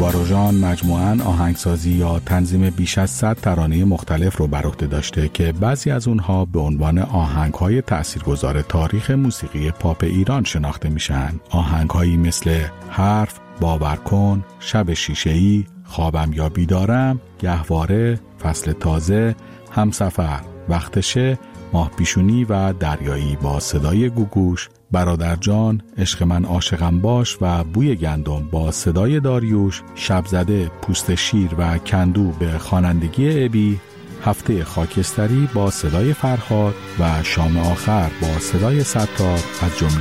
روبار و ژان مجموعاً آهنگسازی یا تنظیم بیش از 100 ترانه مختلف رو بر عهده داشته که بعضی از اونها به عنوان آهنگ‌های تاثیرگذار تاریخ موسیقی پاپ ایران شناخته میشن. آهنگ‌هایی مثل حرف، باور کن، شب شیشه‌ای، خوابم یا بیدارم، گهواره، فصل تازه، همسفر، وقتشه، ماه پیشونی و دریایی با صدای گوگوش، برادر جان، عشق من عاشقم باش و بوی گندم با صدای داریوش، شب زده، پوست شیر و کندو به خوانندگی ابی، هفته خاکستری با صدای فرهاد و شام آخر با صدای ستار از جمله